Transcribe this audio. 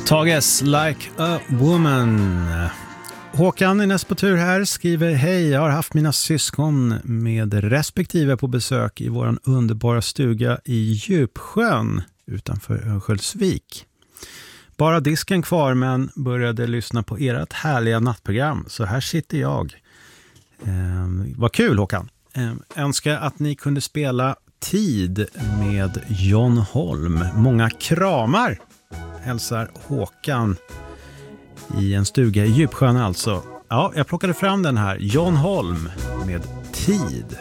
Tages Like a Woman. Håkan är näst på tur här, skriver: hej, jag har haft mina syskon med respektive på besök i våran underbara stuga i Djupsjön utanför Örnsköldsvik. Bara disken kvar, men började lyssna på ert härliga nattprogram, så här sitter jag. Vad kul, Håkan. Önskar att ni kunde spela Tid med John Holm. Många kramar, hälsar Håkan i en stuga i Djupsjön alltså. Ja, jag plockade fram den här. John Holm med Tid.